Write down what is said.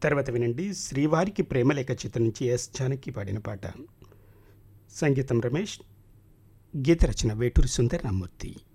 తర్వాత వినండి శ్రీవారికి ప్రేమలేఖ చిత్రం నుంచి ఎస్ జానకి పాడిన పాట. సంగీతం రమేష్, గీత రచన వేటూరి సుందర రామ్మూర్తి.